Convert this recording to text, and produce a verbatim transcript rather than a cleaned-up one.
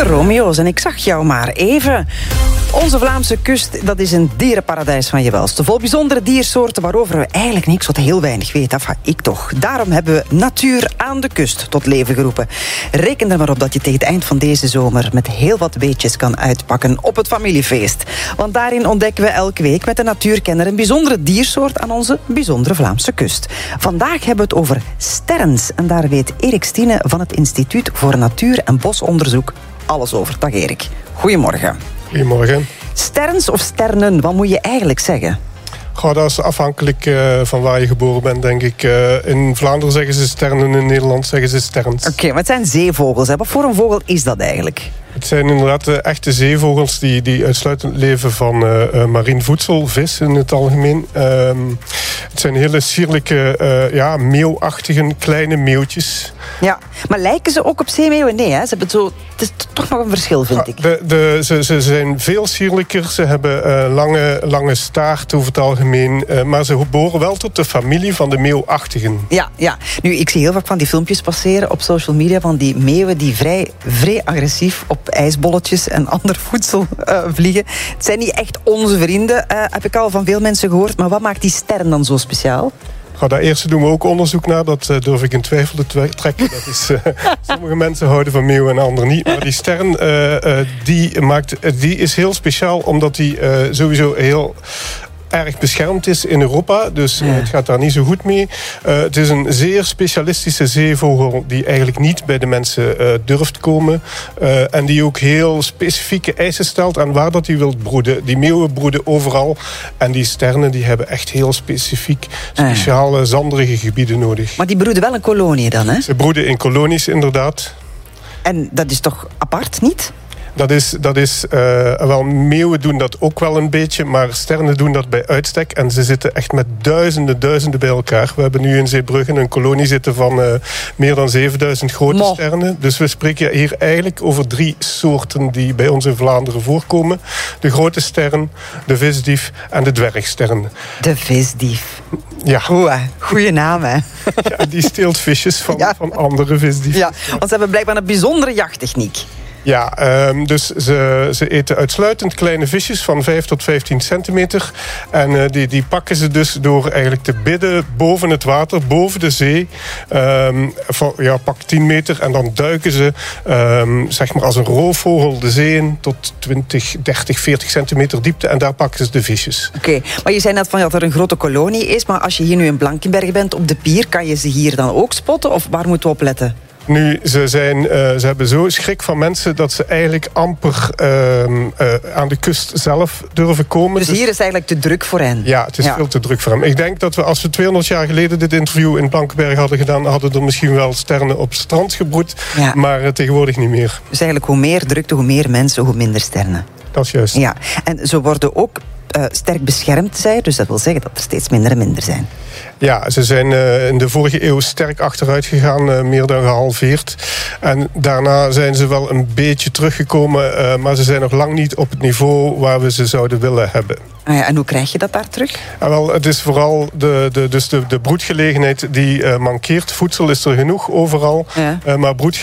Romeo's en ik zag jou maar even. Onze Vlaamse kust, dat is een dierenparadijs van je welste. Vol bijzondere diersoorten waarover we eigenlijk niks wat heel weinig weten. Enfin, ik toch. Daarom hebben we Natuur aan de Kust tot leven geroepen. Reken er maar op dat je tegen het eind van deze zomer met heel wat beetjes kan uitpakken op het familiefeest. Want daarin ontdekken we elke week met de natuurkenner een bijzondere diersoort aan onze bijzondere Vlaamse kust. Vandaag hebben we het over sterns. En daar weet Erik Stine van het Instituut voor Natuur- en Bosonderzoek alles over. Dag Erik. Goedemorgen. Goedemorgen. Sterns of sternen, wat moet je eigenlijk zeggen? Goh, dat is afhankelijk uh, van waar je geboren bent, denk ik. Uh, in Vlaanderen zeggen ze sternen, in Nederland zeggen ze sterns. Oké, okay, maar het zijn zeevogels. Hè? Wat voor een vogel is dat eigenlijk? Het zijn inderdaad de echte zeevogels die, die uitsluitend leven van uh, uh, marien voedsel, vis in het algemeen. Uh, het zijn hele sierlijke, uh, ja, meeuwachtige kleine meeuwtjes. Ja, maar lijken ze ook op zeemeeuwen? Nee, hè? Ze hebben zo, het is toch nog een verschil, vind ik. De, de, ze, ze zijn veel sierlijker, ze hebben uh, lange, lange staart over het algemeen, uh, maar ze behoren wel tot de familie van de meeuwachtigen. Ja, ja. Nu, ik zie heel vaak van die filmpjes passeren op social media van die meeuwen die vrij, vrij agressief op ijsbolletjes en ander voedsel uh, vliegen. Het zijn niet echt onze vrienden, uh, heb ik al van veel mensen gehoord. Maar wat maakt die sterren dan zo speciaal? Goh, daar eerste doen we ook onderzoek naar. Dat uh, durf ik in twijfel te trekken. Dat is, uh, sommige mensen houden van meeuwen en anderen niet. Maar die sterren uh, uh, die maakt, uh, die is heel speciaal omdat die uh, sowieso heel erg beschermd is in Europa, dus uh, het gaat daar niet zo goed mee. Uh, het is een zeer specialistische zeevogel die eigenlijk niet bij de mensen uh, durft komen uh, en die ook heel specifieke eisen stelt aan waar dat hij wil broeden. Die meeuwen broeden overal en die sterren die hebben echt heel specifiek speciale zanderige gebieden nodig. Maar die broeden wel een kolonie dan, hè? Ze broeden in kolonies, inderdaad. En dat is toch apart, niet? Dat is, dat is uh, wel, meeuwen doen dat ook wel een beetje, maar sterren doen dat bij uitstek. En ze zitten echt met duizenden, duizenden bij elkaar. We hebben nu in Zeebrugge een kolonie zitten van uh, meer dan zevenduizend grote Mo. sterren. Dus we spreken hier eigenlijk over drie soorten die bij ons in Vlaanderen voorkomen. De grote sterren, de visdief en de dwergsterren. De visdief. Ja. Goeie, goeie naam, hè? Ja, die steelt visjes van, ja. van andere visdieven. Ja, want ze hebben blijkbaar een bijzondere jachttechniek. Ja, um, dus ze, ze eten uitsluitend kleine visjes van vijf tot vijftien centimeter. En uh, die, die pakken ze dus door eigenlijk te bidden boven het water, boven de zee. Um, van, ja, pak tien meter en dan duiken ze um, zeg maar als een roofvogel de zee in tot twintig, dertig, veertig centimeter diepte. En daar pakken ze de visjes. Oké, okay, maar je zei net van dat er een grote kolonie is. Maar als je hier nu in Blankenberge bent op de pier, kan je ze hier dan ook spotten? Of waar moeten we op letten? Nu, ze, zijn, uh, ze hebben zo schrik van mensen dat ze eigenlijk amper uh, uh, aan de kust zelf durven komen. Dus hier is eigenlijk te druk voor hen? Ja, het is ja. veel te druk voor hen. Ik denk dat we, als we tweehonderd jaar geleden dit interview in Blankenberge hadden gedaan, hadden er misschien wel sterren op het strand gebroed, ja. maar uh, tegenwoordig niet meer. Dus eigenlijk hoe meer drukte, hoe meer mensen, hoe minder sterren. Dat is juist. Ja, en ze worden ook uh, sterk beschermd, zei je, dus dat wil zeggen dat er steeds minder en minder zijn. Ja, ze zijn uh, in de vorige eeuw sterk achteruit gegaan, uh, meer dan gehalveerd. En daarna zijn ze wel een beetje teruggekomen, uh, maar ze zijn nog lang niet op het niveau waar we ze zouden willen hebben. Ah ja, en hoe krijg je dat daar terug? Ja, wel, het is vooral de, de, dus de, de broedgelegenheid die uh, mankeert. Voedsel is er genoeg overal, ja. uh, maar broedgelegenheid